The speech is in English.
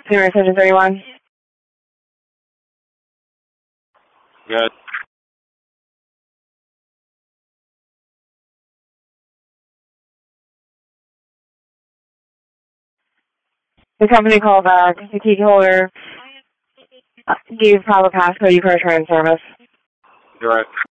Zero Surgeon 31. Good. The company called back. The key holder gave proper passcode. You for return service. Correct.